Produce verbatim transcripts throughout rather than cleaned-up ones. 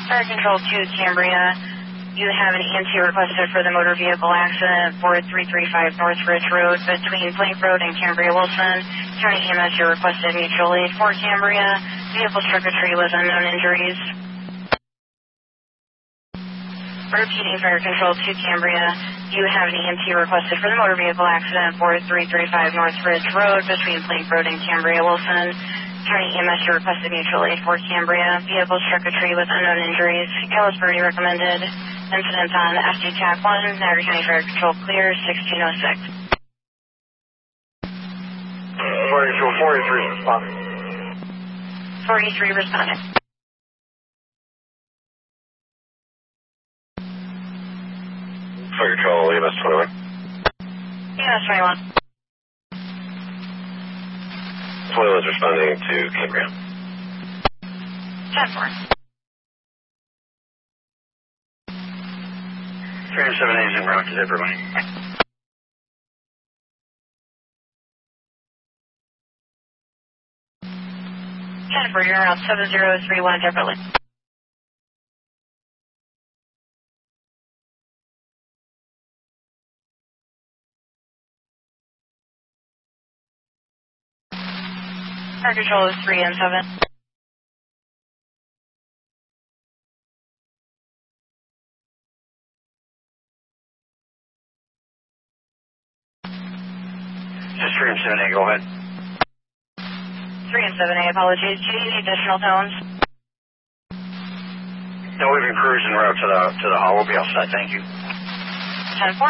Fire Control to Cambria. You have an E M T requested for the motor vehicle accident for three three five North Ridge Road between Plank Road and Cambria Wilson. County E M S, you requested mutual aid for Cambria. Vehicle struck a tree with unknown injuries. Repeating, Fire Control to Cambria. You have an E M T requested for the motor vehicle accident for three three five North Ridge Road between Plank Road and Cambria Wilson. County E M S, you requested mutual aid for Cambria. Vehicle struck a tree with unknown injuries. California recommended. Incident on F D TAC one. Niagara County Fire Control clear, sixteen oh six. Fire Control four eighty-three responding. four eighty-three responding. Fire Control E M S twenty-one. E M S twenty-one. twenty-one is responding to Cambria. ten four. three oh seven A is en route to Denver Lane. ten four, you're around seven zero three one Denver Lane. Fire Control is three and seven. Just three and seven A, go ahead. three and seven A, apologies. Do you need any additional tones? No, we've been cruising route to the to the hall. We'll be outside, thank you. ten four.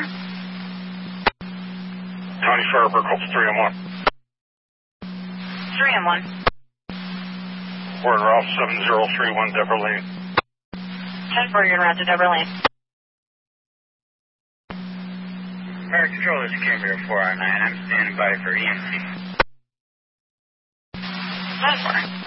County Fire Control three and one. three and one. We're en route seven zero three one Denver Lane. ten four, you're en route to Denver Lane. Fire Control is Cambria four oh nine. I'm standing by for E M T. ten four.